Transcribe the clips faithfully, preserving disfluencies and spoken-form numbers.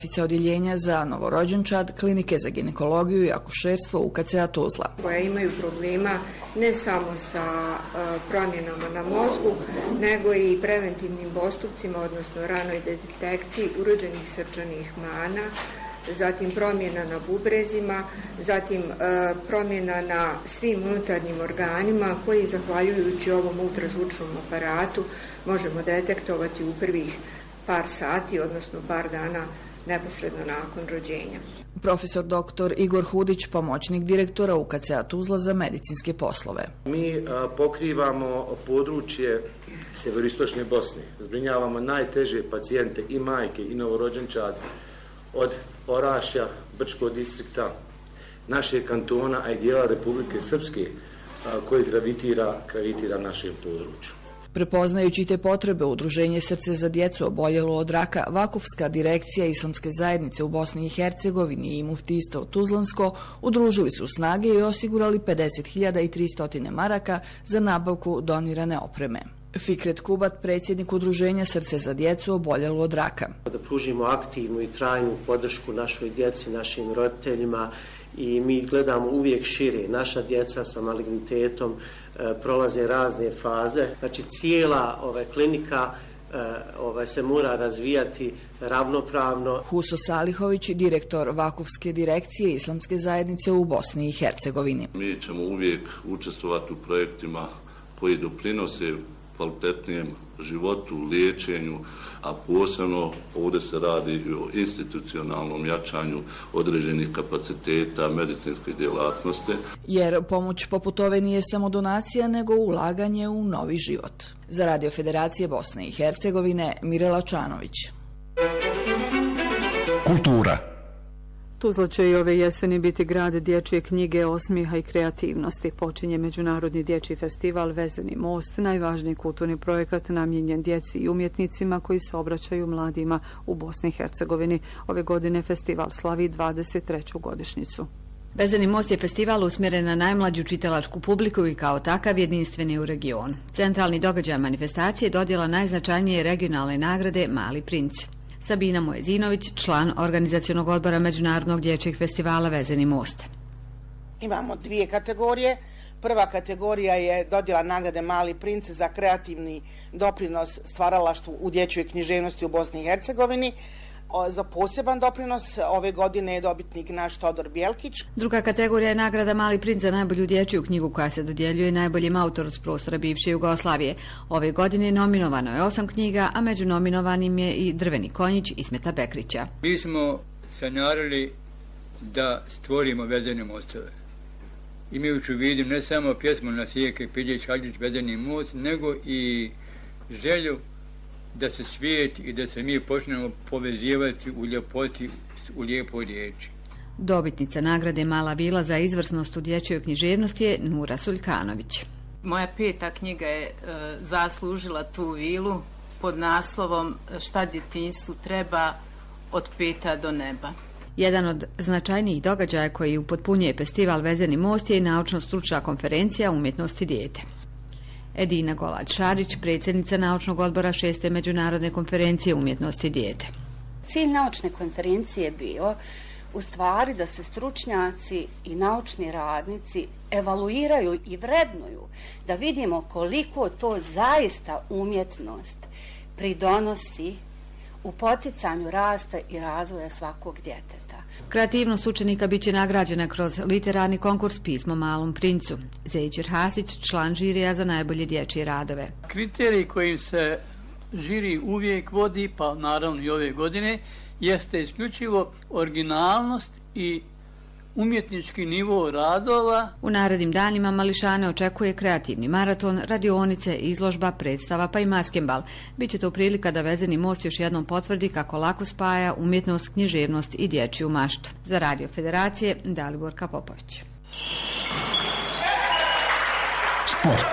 Šefica odjeljenja za novorođenčad Klinike za ginekologiju i akušerstvo U K C A Tuzla. Koja imaju problema ne samo sa uh, promjenama na mozgu, nego i preventivnim postupcima, odnosno ranoj detekciji urođenih srčanih mana, zatim promjena na bubrezima, zatim e, promjena na svim unutarnjim organima koji, zahvaljujući ovom ultrazvučnom aparatu, možemo detektovati u prvih par sati, odnosno par dana neposredno nakon rođenja. Profesor doktor Igor Hudić, pomoćnik direktora U K C A Tuzla za medicinske poslove. Mi a, pokrivamo područje severistočne Bosne. Zbrinjavamo najteže pacijente, i majke i novorođenčad, od Orašja, Brčkog distrikta, našeg kantona, a i dijela Republike Srpske, a, koji gravitira, gravitira našem području. Prepoznajući te potrebe, Udruženje Srce za djecu oboljelo od raka, Vakufska direkcija Islamske zajednice u Bosni i Hercegovini i muftijstvo Tuzlansko udružili su snage i osigurali pedeset hiljada tristo maraka za nabavku donirane opreme. Fikret Kubat, predsjednik Udruženja Srce za djecu oboljelo od raka. Da pružimo aktivnu i trajnu podršku našoj djeci, našim roditeljima, i mi gledamo uvijek šire. Naša djeca sa malignitetom e, prolaze razne faze. Znači cijela ova klinika e, ovaj, se mora razvijati ravnopravno. Huso Salihović, direktor Vakufske direkcije Islamske zajednice u Bosni i Hercegovini. Mi ćemo uvijek učestvovati u projektima koji doprinose kvalitetnijem životu, liječenju, a posebno ovdje se radi i o institucionalnom jačanju određenih kapaciteta medicinske djelatnosti. Jer pomoć poput ove nije samo donacija, nego ulaganje u novi život. Za Radio Federacije Bosne i Hercegovine, Mirela Čanović. Kultura. Tuzla će i ove jeseni biti grad dječje knjige, osmiha i kreativnosti. Počinje Međunarodni dječji festival Vezeni most, najvažniji kulturni projekat namijenjen djeci i umjetnicima koji se obraćaju mladima u Bosni i Hercegovini. Ove godine festival slavi dvadeset treću godišnjicu. Vezeni most je festival usmjeren na najmlađu čitalačku publiku i kao takav jedinstveni u regionu. Centralni događaj manifestacije je dodjela najznačajnije regionalne nagrade Mali princ. Sabina Mojezinović, član organizacionog odbora Međunarodnog dječjeg festivala Vezeni most. Imamo dvije kategorije. Prva kategorija je dodjela nagrade Mali princ za kreativni doprinos stvaralaštvu u dječjoj književnosti u Bosni i Hercegovini. Za poseban doprinos ove godine je dobitnik naš Todor Bjelkić. Druga kategorija je nagrada Mali princ za najbolju dječju knjigu koja se dodjeljuje najboljem autoru s prostora bivše Jugoslavije. Ove godine nominovano je osam knjiga, a među nominovanim je i Drveni konjić Ismeta Bekrića. Mi smo sanjarili da stvorimo vezene mostove. Imajući u vidu ne samo pjesmu na Sijeke Piljić Hadžić Vezeni most, nego i želju da se svijet i da se mi počnemo povezivati u ljepoti, u lijepoj riječi. Dobitnica nagrade Mala vila za izvrsnost u dječjoj književnosti je Nura Suljkanović. Moja peta knjiga je e, zaslužila tu vilu pod naslovom Šta djetinjstvu treba od peta do neba. Jedan od značajnijih događaja koji upotpunjuje festival Vezeni most je i naučno-stručna konferencija umjetnosti dijete. Edina Golad-Šarić, predsjednica naučnog odbora šeste međunarodne konferencije umjetnosti dijete. Cilj naučne konferencije je bio u stvari da se stručnjaci i naučni radnici evaluiraju i vrednuju, da vidimo koliko to zaista umjetnost pridonosi u poticanju rasta i razvoja svakog djeteta. Kreativnost učenika biće nagrađena kroz literarni konkurs Pismo malom princu. Zejđer Hasić, član žirija za najbolje dječje radove. Kriterij kojim se žiri uvijek vodi, pa naravno i ove godine, jeste isključivo originalnost i umjetnički nivo radova. U narednim danima mališane očekuje kreativni maraton, radionice, izložba, predstava pa i maskembal. Biće to prilika da Vezeni most još jednom potvrdi kako lako spaja umjetnost, književnost i dječju maštu. Za Radio Federacije, Daliborka Popović. Sport.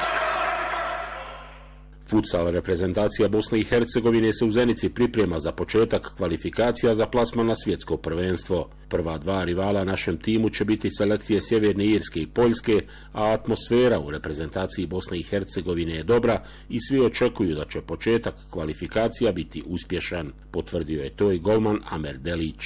Futsal reprezentacija Bosne i Hercegovine se u Zenici priprema za početak kvalifikacija za plasman na svjetsko prvenstvo. Prva dva rivala našem timu će biti selekcije Sjeverne Irske i Poljske, a atmosfera u reprezentaciji Bosne i Hercegovine je dobra i svi očekuju da će početak kvalifikacija biti uspješan, potvrdio je to i golman Amer Delić.